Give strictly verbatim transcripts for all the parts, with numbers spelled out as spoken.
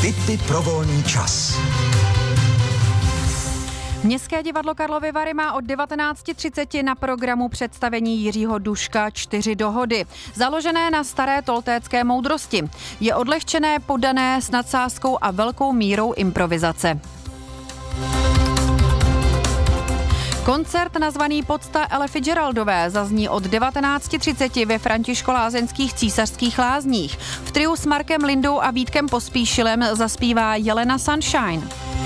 Tipy pro volný čas. Městské divadlo Karlovy Vary má od devatenáct třicet na programu představení Jiřího Duška Čtyři dohody, založené na staré toltécké moudrosti. Je odlehčené, podané s nadsázkou a velkou mírou improvizace. Koncert nazvaný Pocta Ely Fitzgeraldové zazní od devatenáct třicet ve Františkolázeňských císařských lázních. V triu s Markem Lindou a Vítkem Pospíšilem zaspívá Jelena Sunshine.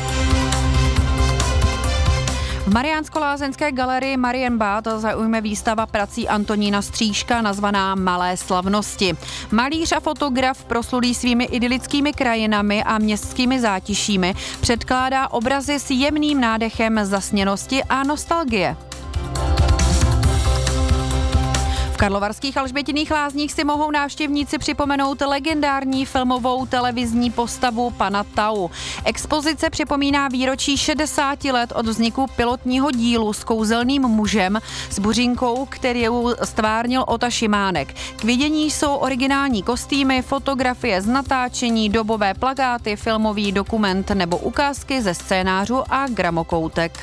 V Mariánskolázeňské galerii Marienbad zaujme výstava prací Antonína Stříška nazvaná Malé slavnosti. Malíř a fotograf proslulý svými idylickými krajinami a městskými zátišími předkládá obrazy s jemným nádechem zasněnosti a nostalgie. V karlovarských Alžbětinných lázních si mohou návštěvníci připomenout legendární filmovou televizní postavu pana Tau. Expozice připomíná výročí šedesáti let od vzniku pilotního dílu s kouzelným mužem s buřinkou, kterou stvárnil Ota Šimánek. K vidění jsou originální kostýmy, fotografie z natáčení, dobové plakáty, filmový dokument nebo ukázky ze scénářů a gramokoutek.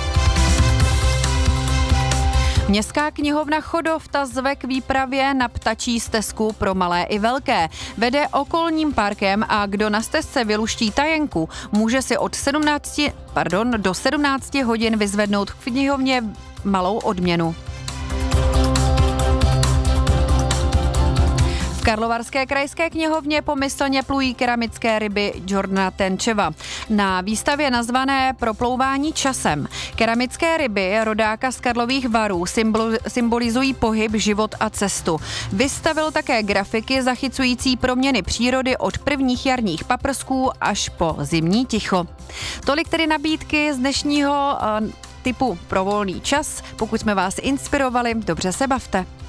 Městská knihovna Chodov ta zve k výpravě na ptačí stezku pro malé i velké. Vede okolním parkem a kdo na stezce vyluští tajenku, může si od sedmnácti, pardon, do sedmnácti hodin vyzvednout v knihovně malou odměnu. V Karlovarské krajské knihovně pomyslně plují keramické ryby Jordana Tenčeva. Na výstavě nazvané Proplouvání časem. Keramické ryby rodáka z Karlových Varů symbolizují pohyb, život a cestu. Vystavil také grafiky zachycující proměny přírody od prvních jarních paprsků až po zimní ticho. Tolik tedy nabídky z dnešního uh, typu pro volný čas. Pokud jsme vás inspirovali, dobře se bavte.